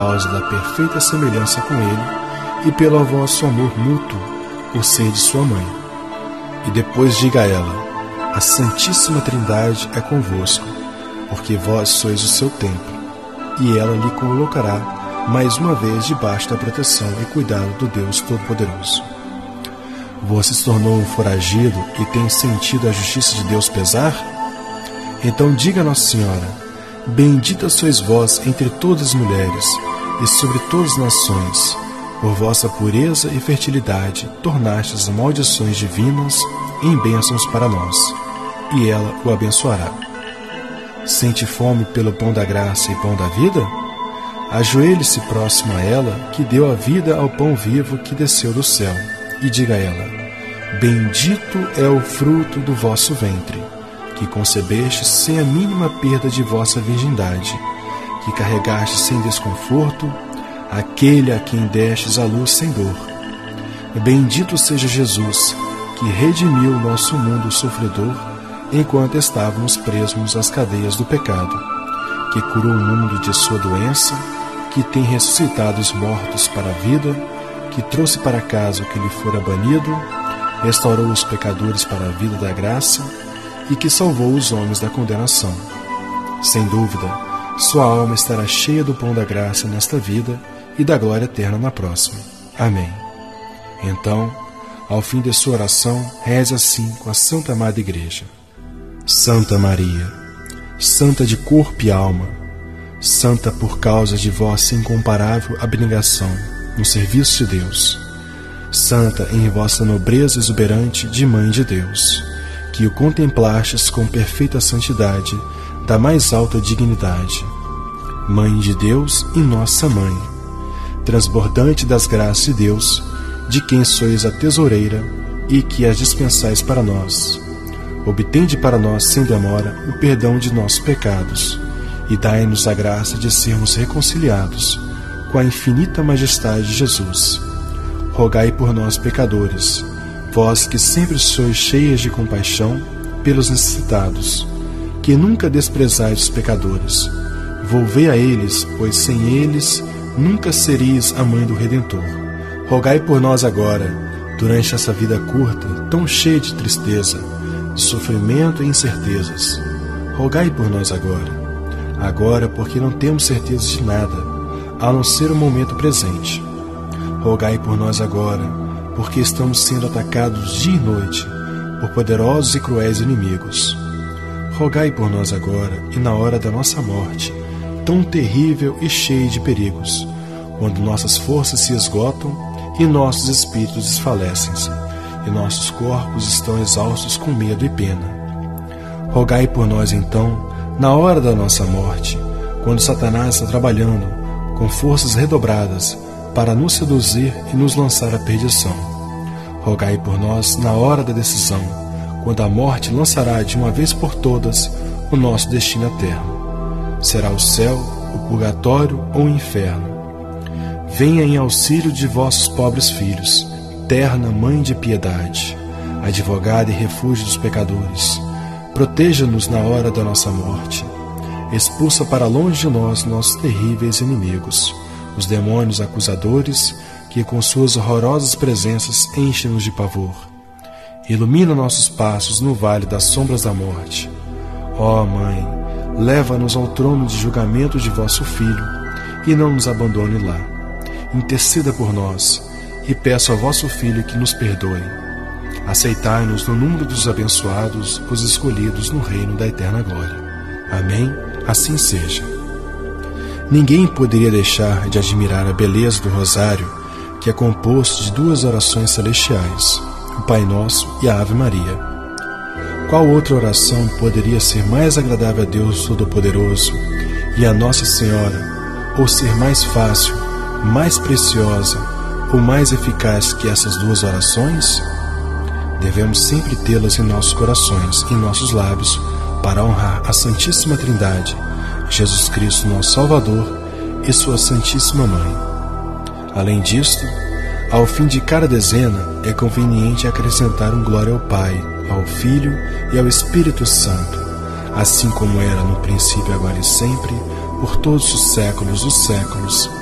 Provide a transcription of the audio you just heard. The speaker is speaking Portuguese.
causa da perfeita semelhança com Ele e pelo vosso amor mútuo, por ser de sua mãe. E depois diga a ela: a Santíssima Trindade é convosco, porque vós sois o seu templo, e ela lhe colocará mais uma vez debaixo da proteção e cuidado do Deus Todo-Poderoso. Você se tornou um foragido e tem sentido a justiça de Deus pesar? Então diga a Nossa Senhora: bendita sois vós entre todas as mulheres e sobre todas as nações. Por vossa pureza e fertilidade tornastes as maldições divinas em bênçãos para nós, e ela o abençoará. Sente fome pelo pão da graça e pão da vida? Ajoelhe-se próximo a ela, que deu a vida ao pão vivo que desceu do céu, e diga a ela: bendito é o fruto do vosso ventre, que concebeste sem a mínima perda de vossa virgindade, que carregaste sem desconforto aquele a quem destes a luz sem dor. Bendito seja Jesus, que redimiu nosso mundo sofredor enquanto estávamos presos às cadeias do pecado, que curou o mundo de sua doença, que tem ressuscitado os mortos para a vida, que trouxe para casa o que lhe fora banido, restaurou os pecadores para a vida da graça e que salvou os homens da condenação. Sem dúvida, sua alma estará cheia do pão da graça nesta vida e da glória eterna na próxima. Amém. Então, ao fim de sua oração, reze assim com a Santa Amada Igreja: Santa Maria, santa de corpo e alma, santa por causa de vossa incomparável abnegação no serviço de Deus, santa em vossa nobreza exuberante de Mãe de Deus, que o contemplastes com perfeita santidade da mais alta dignidade, Mãe de Deus e nossa Mãe, transbordante das graças de Deus, de quem sois a tesoureira e que as dispensais para nós. Obtende para nós, sem demora, o perdão de nossos pecados e dai-nos a graça de sermos reconciliados com a infinita majestade de Jesus. Rogai por nós, pecadores, vós que sempre sois cheias de compaixão pelos necessitados, que nunca desprezais os pecadores. Volvei a eles, pois sem eles nunca seríeis a mãe do Redentor. Rogai por nós agora, durante essa vida curta, tão cheia de tristeza, de sofrimento e incertezas. Rogai por nós agora porque não temos certeza de nada, a não ser o momento presente. Rogai por nós agora, porque estamos sendo atacados dia e noite por poderosos e cruéis inimigos. Rogai por nós agora e na hora da nossa morte, tão terrível e cheia de perigos, quando nossas forças se esgotam e nossos espíritos desfalecem, e nossos corpos estão exaustos com medo e pena. Rogai por nós então, na hora da nossa morte, quando Satanás está trabalhando com forças redobradas para nos seduzir e nos lançar à perdição. Rogai por nós na hora da decisão, quando a morte lançará de uma vez por todas o nosso destino eterno. Será o céu, o purgatório ou o inferno. Venha em auxílio de vossos pobres filhos, terna Mãe de piedade, advogada e refúgio dos pecadores. Proteja-nos na hora da nossa morte. Expulsa para longe de nós nossos terríveis inimigos, os demônios acusadores, que com suas horrorosas presenças enchem-nos de pavor. Ilumina nossos passos no vale das sombras da morte. Ó Mãe, leva-nos ao trono de julgamento de vosso Filho, e não nos abandone lá. Interceda por nós, e peço a vosso Filho que nos perdoe. Aceitai-nos no número dos abençoados, os escolhidos no reino da eterna glória. Amém? Assim seja. Ninguém poderia deixar de admirar a beleza do rosário, que é composto de duas orações celestiais, o Pai Nosso e a Ave Maria. Qual outra oração poderia ser mais agradável a Deus Todo-Poderoso e a Nossa Senhora, ou ser mais fácil, mais preciosa ou mais eficaz que essas duas orações? Devemos sempre tê-las em nossos corações, em nossos lábios, para honrar a Santíssima Trindade, Jesus Cristo, nosso Salvador, e sua Santíssima Mãe. Além disto, ao fim de cada dezena, é conveniente acrescentar um glória ao Pai, ao Filho e ao Espírito Santo, assim como era no princípio, agora e sempre, por todos os séculos dos séculos.